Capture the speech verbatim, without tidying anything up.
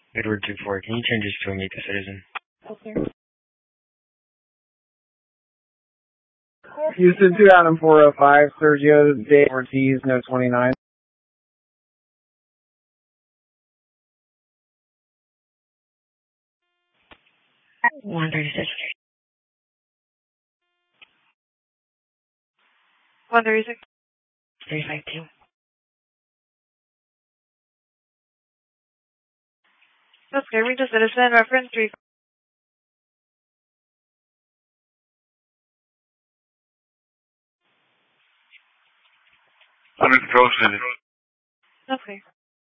Edward two four, can you change this to a meet the citizen? Okay. Houston two Adam four oh five, Sergio Dave Ortiz, no twenty-nine. one thirty-six. one thirty-six. three five two. That's good. Read the citizen. Reference three. Under control, citizen. Okay.